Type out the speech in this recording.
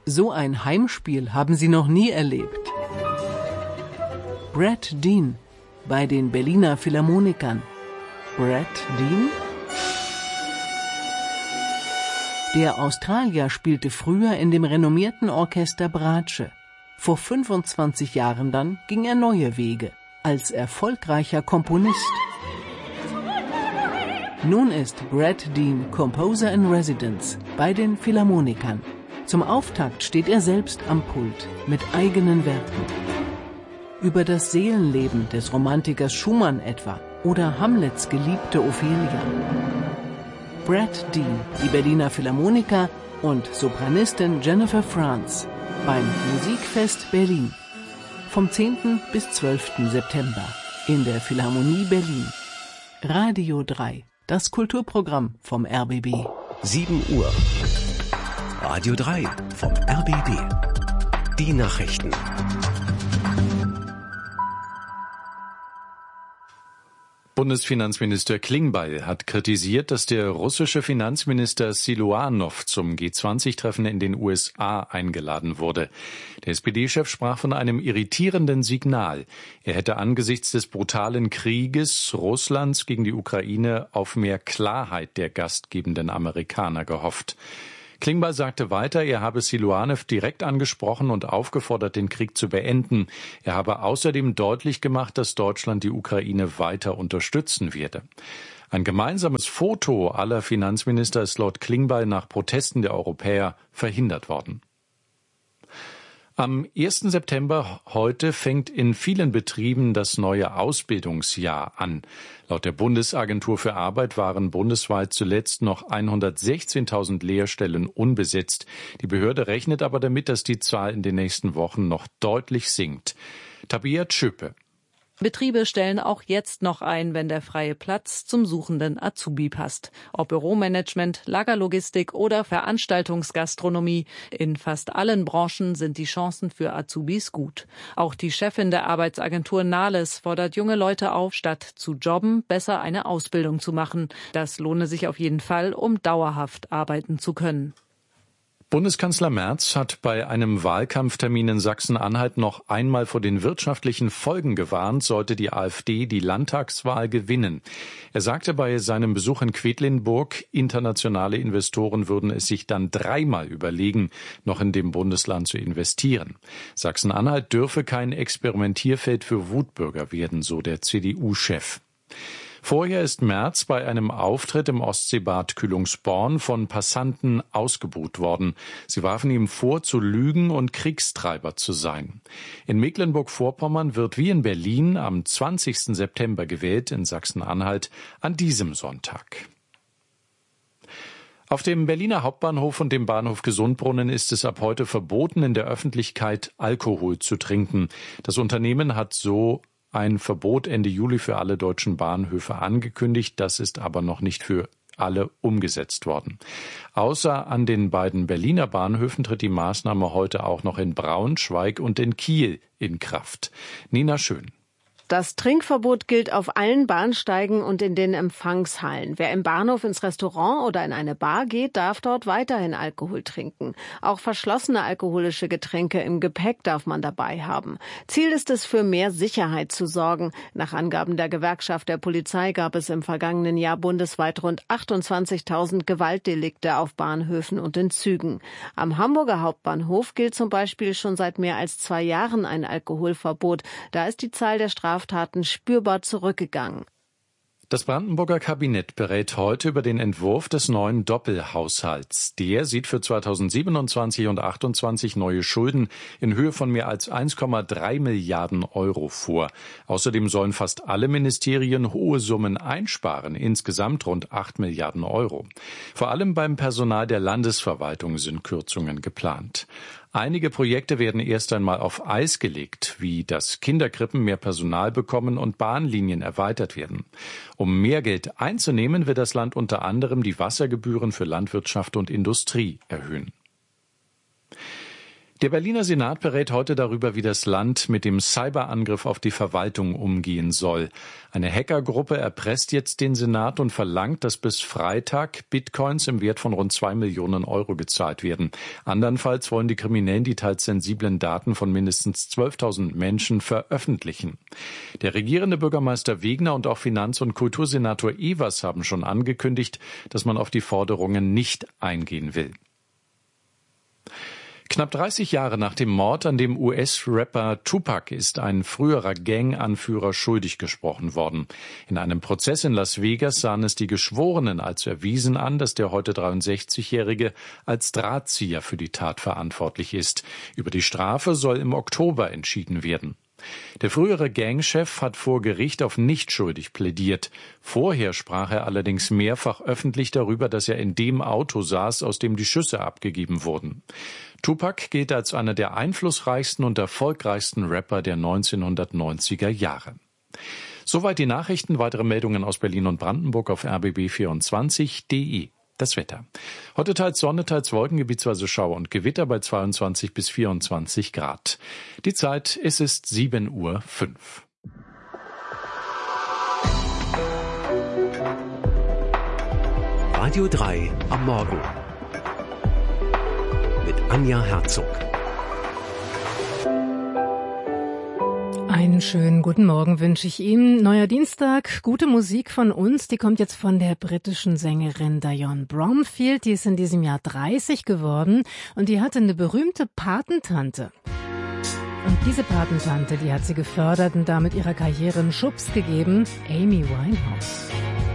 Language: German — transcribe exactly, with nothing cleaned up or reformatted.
So ein Heimspiel haben sie noch nie erlebt. Brad Dean bei den Berliner Philharmonikern. Brad Dean? Der Australier spielte früher in dem renommierten Orchester Bratsche. Vor fünfundzwanzig Jahren dann ging er neue Wege als erfolgreicher Komponist. Nun ist Brad Dean Composer in Residence bei den Philharmonikern. Zum Auftakt steht er selbst am Pult mit eigenen Werken. Über das Seelenleben des Romantikers Schumann etwa oder Hamlets geliebte Ophelia. Brad Dean, die Berliner Philharmoniker und Sopranistin Jennifer Franz beim Musikfest Berlin. Vom zehnten bis zwölften September in der Philharmonie Berlin. Radio drei, das Kulturprogramm vom R B B. sieben Uhr. Radio drei vom R B B. Die Nachrichten. Bundesfinanzminister Klingbeil hat kritisiert, dass der russische Finanzminister Siluanow zum G zwanzig Treffen in den U S A eingeladen wurde. Der S P D-Chef sprach von einem irritierenden Signal. Er hätte angesichts des brutalen Krieges Russlands gegen die Ukraine auf mehr Klarheit der gastgebenden Amerikaner gehofft. Klingbeil sagte weiter, er habe Siluanow direkt angesprochen und aufgefordert, den Krieg zu beenden. Er habe außerdem deutlich gemacht, dass Deutschland die Ukraine weiter unterstützen werde. Ein gemeinsames Foto aller Finanzminister ist laut Klingbeil nach Protesten der Europäer verhindert worden. Am ersten September heute fängt in vielen Betrieben das neue Ausbildungsjahr an. Laut der Bundesagentur für Arbeit waren bundesweit zuletzt noch hundertsechzehntausend Lehrstellen unbesetzt. Die Behörde rechnet aber damit, dass die Zahl in den nächsten Wochen noch deutlich sinkt. Tabea Tschöpe. Betriebe stellen auch jetzt noch ein, wenn der freie Platz zum suchenden Azubi passt. Ob Büromanagement, Lagerlogistik oder Veranstaltungsgastronomie, in fast allen Branchen sind die Chancen für Azubis gut. Auch die Chefin der Arbeitsagentur Nahles fordert junge Leute auf, statt zu jobben, besser eine Ausbildung zu machen. Das lohne sich auf jeden Fall, um dauerhaft arbeiten zu können. Bundeskanzler Merz hat bei einem Wahlkampftermin in Sachsen-Anhalt noch einmal vor den wirtschaftlichen Folgen gewarnt, sollte die AfD die Landtagswahl gewinnen. Er sagte bei seinem Besuch in Quedlinburg, internationale Investoren würden es sich dann dreimal überlegen, noch in dem Bundesland zu investieren. Sachsen-Anhalt dürfe kein Experimentierfeld für Wutbürger werden, so der C D U-Chef. Vorher ist Merz bei einem Auftritt im Ostseebad Kühlungsborn von Passanten ausgebuht worden. Sie warfen ihm vor, zu lügen und Kriegstreiber zu sein. In Mecklenburg-Vorpommern wird wie in Berlin am zwanzigsten September gewählt, in Sachsen-Anhalt an diesem Sonntag. Auf dem Berliner Hauptbahnhof und dem Bahnhof Gesundbrunnen ist es ab heute verboten, in der Öffentlichkeit Alkohol zu trinken. Das Unternehmen hat so ein Verbot Ende Juli für alle deutschen Bahnhöfe angekündigt. Das ist aber noch nicht für alle umgesetzt worden. Außer an den beiden Berliner Bahnhöfen tritt die Maßnahme heute auch noch in Braunschweig und in Kiel in Kraft. Nina Schön. Das Trinkverbot gilt auf allen Bahnsteigen und in den Empfangshallen. Wer im Bahnhof ins Restaurant oder in eine Bar geht, darf dort weiterhin Alkohol trinken. Auch verschlossene alkoholische Getränke im Gepäck darf man dabei haben. Ziel ist es, für mehr Sicherheit zu sorgen. Nach Angaben der Gewerkschaft der Polizei gab es im vergangenen Jahr bundesweit rund achtundzwanzigtausend Gewaltdelikte auf Bahnhöfen und in Zügen. Am Hamburger Hauptbahnhof gilt zum Beispiel schon seit mehr als zwei Jahren ein Alkoholverbot. Da ist die Zahl der Strafen Straftaten spürbar zurückgegangen. Das Brandenburger Kabinett berät heute über den Entwurf des neuen Doppelhaushalts. Der sieht für zweitausendsiebenundzwanzig und achtundzwanzig neue Schulden in Höhe von mehr als eins Komma drei Milliarden Euro vor. Außerdem sollen fast alle Ministerien hohe Summen einsparen, insgesamt rund acht Milliarden Euro. Vor allem beim Personal der Landesverwaltung sind Kürzungen geplant. Einige Projekte werden erst einmal auf Eis gelegt, wie dass Kinderkrippen mehr Personal bekommen und Bahnlinien erweitert werden. Um mehr Geld einzunehmen, will das Land unter anderem die Wassergebühren für Landwirtschaft und Industrie erhöhen. Der Berliner Senat berät heute darüber, wie das Land mit dem Cyberangriff auf die Verwaltung umgehen soll. Eine Hackergruppe erpresst jetzt den Senat und verlangt, dass bis Freitag Bitcoins im Wert von rund zwei Millionen Euro gezahlt werden. Andernfalls wollen die Kriminellen die teils sensiblen Daten von mindestens zwölftausend Menschen veröffentlichen. Der regierende Bürgermeister Wegner und auch Finanz- und Kultursenator Evers haben schon angekündigt, dass man auf die Forderungen nicht eingehen will. Knapp dreißig Jahre nach dem Mord an dem U S-Rapper Tupac ist ein früherer Gang-Anführer schuldig gesprochen worden. In einem Prozess in Las Vegas sahen es die Geschworenen als erwiesen an, dass der heute dreiundsechzigjährige als Drahtzieher für die Tat verantwortlich ist. Über die Strafe soll im Oktober entschieden werden. Der frühere Gangchef hat vor Gericht auf nicht schuldig plädiert. Vorher sprach er allerdings mehrfach öffentlich darüber, dass er in dem Auto saß, aus dem die Schüsse abgegeben wurden. Tupac gilt als einer der einflussreichsten und erfolgreichsten Rapper der neunzehnhundertneunziger Jahre. Soweit die Nachrichten. Weitere Meldungen aus Berlin und Brandenburg auf r b b vierundzwanzig punkt d e. Das Wetter. Heute teils Sonne, teils Wolken, gebietsweise Schauer und Gewitter bei zweiundzwanzig bis vierundzwanzig Grad. Die Zeit, es ist sieben Uhr fünf. Radio drei am Morgen mit Anja Herzog. Einen schönen guten Morgen wünsche ich Ihnen. Neuer Dienstag, gute Musik von uns. Die kommt jetzt von der britischen Sängerin Dionne Bromfield. Die ist in diesem Jahr dreißig geworden und die hatte eine berühmte Patentante. Und diese Patentante, die hat sie gefördert und damit ihrer Karriere einen Schubs gegeben, Amy Winehouse.